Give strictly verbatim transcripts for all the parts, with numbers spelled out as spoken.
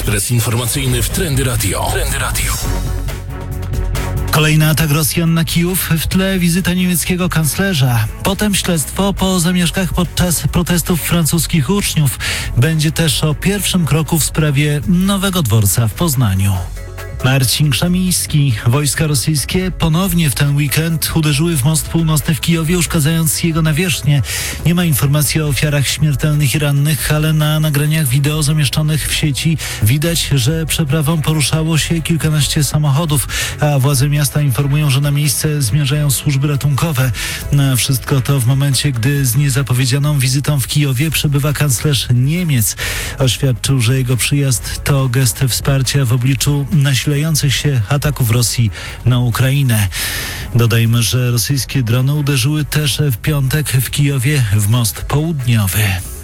Ekspres informacyjny w Trendy Radio. Trendy Radio. Kolejny atak Rosjan na Kijów, w tle wizyta niemieckiego kanclerza. Potem śledztwo po zamieszkach podczas protestów francuskich uczniów. Będzie też o pierwszym kroku w sprawie nowego dworca w Poznaniu. Marcin Krzemiński. Wojska rosyjskie ponownie w ten weekend uderzyły w most północny w Kijowie, uszkadzając jego nawierzchnię. Nie ma informacji o ofiarach śmiertelnych i rannych, ale na nagraniach wideo zamieszczonych w sieci widać, że przeprawą poruszało się kilkanaście samochodów, a władze miasta informują, że na miejsce zmierzają służby ratunkowe. Na wszystko to w momencie, gdy z niezapowiedzianą wizytą w Kijowie przebywa kanclerz Niemiec. Oświadczył, że jego przyjazd to gest wsparcia w obliczu nasilenia się ataków Rosji na Ukrainę. Dodajmy, że rosyjskie drony uderzyły też w piątek w Kijowie w most południowy.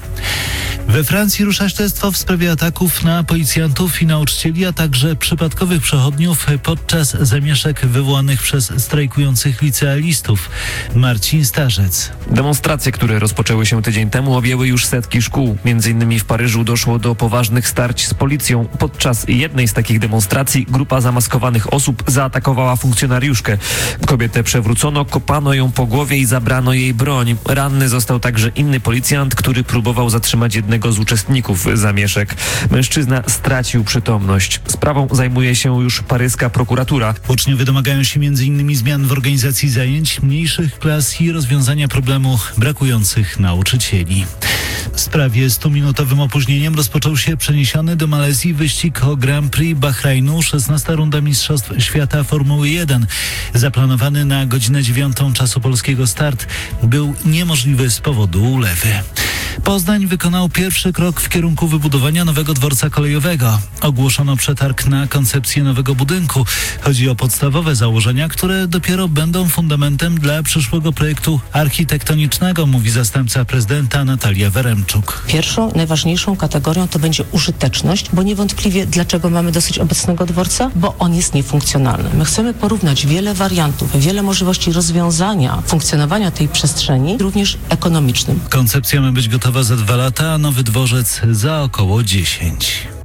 We Francji rusza śledztwo w sprawie ataków na policjantów i nauczycieli, a także przypadkowych przechodniów podczas zamieszek wywołanych przez strajkujących licealistów. Marcin Starzec. Demonstracje, które rozpoczęły się tydzień temu, objęły już setki szkół. Między innymi w Paryżu doszło do poważnych starć z policją. Podczas jednej z takich demonstracji grupa zamaskowanych osób zaatakowała funkcjonariuszkę. Kobietę przewrócono, kopano ją po głowie i zabrano jej broń. Ranny został także inny policjant, który próbował zatrzymać jednego z uczestników zamieszek. Mężczyzna stracił przytomność. Sprawą zajmuje się już paryska prokuratura. Uczniowie domagają się między innymi zmian w organizacji zajęć, mniejszych klas i rozwiązania problemu brakujących nauczycieli. W sprawie stuminutowym opóźnieniem rozpoczął się przeniesiony do Malezji wyścig o Grand Prix Bahrajnu, szesnasta runda Mistrzostw Świata Formuły jeden. Zaplanowany na godzinę dziewiątą czasu polskiego start był niemożliwy z powodu ulewy. Poznań wykonał pierwszy krok w kierunku wybudowania nowego dworca kolejowego. Ogłoszono przetarg na koncepcję nowego budynku. Chodzi o podstawowe założenia, które dopiero będą fundamentem dla przyszłego projektu architektonicznego, mówi zastępca prezydenta Natalia Weremczuk. Pierwszą, najważniejszą kategorią to będzie użyteczność, bo niewątpliwie dlaczego mamy dosyć obecnego dworca? Bo on jest niefunkcjonalny. My chcemy porównać wiele wariantów, wiele możliwości rozwiązania funkcjonowania tej przestrzeni, również ekonomicznym. Koncepcja ma być gotowa za dwa lata, a nowy dworzec za około dziesięć.